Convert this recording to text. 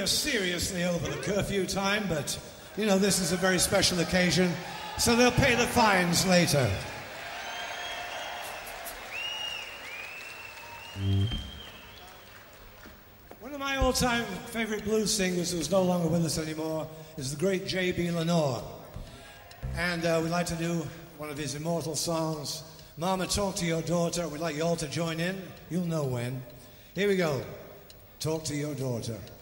are seriously over the curfew time, but, you know, this is a very special occasion, so they'll pay the fines later. One of my all-time favorite blues singers who's no longer with us anymore is the great J.B. Lenore. And we'd like to do one of his immortal songs, Mama, Talk to Your Daughter. We'd like you all to join in. You'll know when. Here we go. Talk to Your Daughter.